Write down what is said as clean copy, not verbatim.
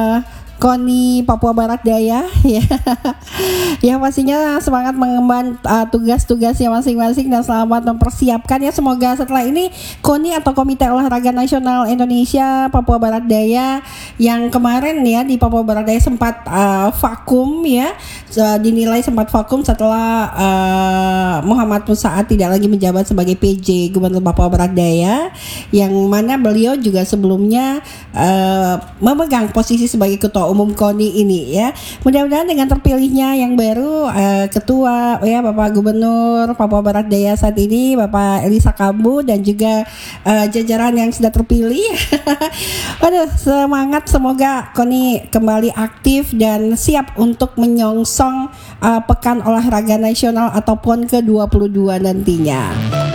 KONI Papua Barat Daya ya. Ya pastinya semangat mengemban tugas-tugasnya masing-masing dan selamat mempersiapkan ya. Semoga setelah ini KONI atau Komite Olahraga Nasional Indonesia Papua Barat Daya yang kemarin ya di Papua Barat Daya sempat vakum ya, dinilai sempat vakum setelah Muhammad Musaat tidak lagi menjabat sebagai PJ Gubernur Papua Barat Daya, yang mana beliau juga sebelumnya memegang posisi sebagai Ketua Umum KONI ini ya. Mudah-mudahan dengan terpilihnya yang baru Ketua ya Bapak Gubernur Papua Barat Daya saat ini Bapak Elisa Kambu dan juga jajaran yang sudah terpilih. Waduh, semangat, semoga KONI kembali aktif dan siap untuk menyongsong Pekan Olahraga Nasional atau PON ke-22 nantinya.